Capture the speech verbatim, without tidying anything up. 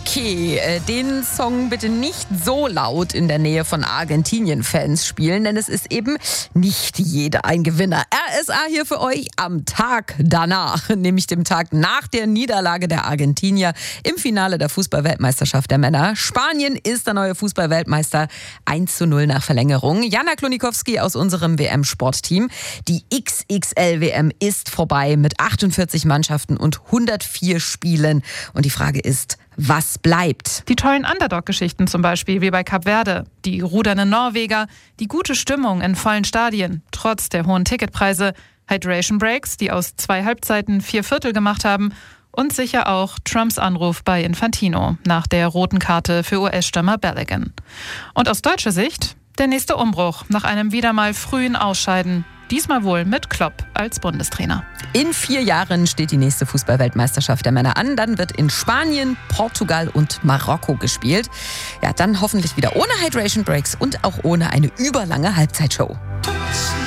Okay, äh, den Song bitte nicht so laut in der Nähe von Argentinien-Fans spielen, denn es ist eben nicht jeder ein Gewinner. R S A hier für euch am Tag danach, nämlich dem Tag nach der Niederlage der Argentinier im Finale der Fußball-Weltmeisterschaft der Männer. Spanien ist der neue Fußball-Weltmeister, eins zu null nach Verlängerung. Jana Klonikowski aus unserem W M-Sportteam. Die X X L-W M ist vorbei mit achtundvierzig Mannschaften und hundertvier Spielen. Und die Frage ist, was bleibt? Die tollen Underdog-Geschichten zum Beispiel, wie bei Kap Verde. Die rudernden Norweger, die gute Stimmung in vollen Stadien, trotz der hohen Ticketpreise, Hydration Breaks, die aus zwei Halbzeiten vier Viertel gemacht haben und sicher auch Trumps Anruf bei Infantino nach der roten Karte für U S-Stürmer Balogun. Und aus deutscher Sicht der nächste Umbruch nach einem wieder mal frühen Ausscheiden. Diesmal wohl mit Klopp als Bundestrainer. In vier Jahren steht die nächste Fußball-Weltmeisterschaft der Männer an. Dann wird in Spanien, Portugal und Marokko gespielt. Ja, dann hoffentlich wieder ohne Hydration Breaks und auch ohne eine überlange Halbzeitshow.